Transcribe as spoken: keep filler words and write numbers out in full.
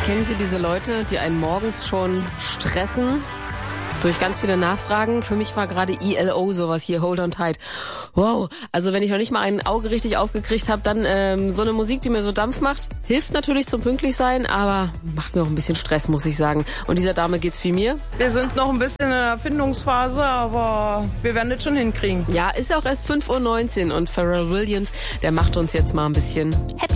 Kennen Sie diese Leute, die einen morgens schon stressen? Durch ganz viele Nachfragen. Für mich war gerade E L O sowas hier, Hold on tight. Wow, also wenn ich noch nicht mal ein Auge richtig aufgekriegt habe, dann ähm, so eine Musik, die mir so Dampf macht, hilft natürlich zum Pünktlichsein, aber macht mir auch ein bisschen Stress, muss ich sagen. Und dieser Dame geht's wie mir. Wir sind noch ein bisschen in der Erfindungsphase, aber wir werden das schon hinkriegen. Ja, ist auch erst fünf Uhr neunzehn und Pharrell Williams, der macht uns jetzt mal ein bisschen happy.